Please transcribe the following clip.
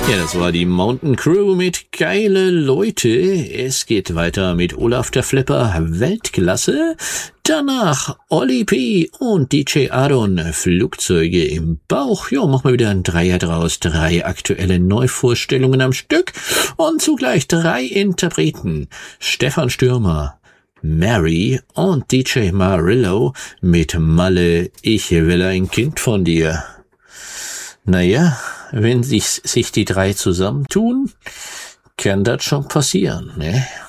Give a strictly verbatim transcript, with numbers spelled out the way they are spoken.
Ja, das war die Mountain Crew mit Geile Leute. Es geht weiter mit Olaf der Flipper, Weltklasse. Danach Olli P. und D J Aaron, Flugzeuge im Bauch. Ja, machen wir wieder ein Dreier draus. Drei aktuelle Neuvorstellungen am Stück und zugleich drei Interpreten. Stefan Stürmer, Mary und D J Marillo mit Malle, ich will ein Kind von dir. Naja, wenn sich, sich die drei zusammentun, kann das schon passieren, ne?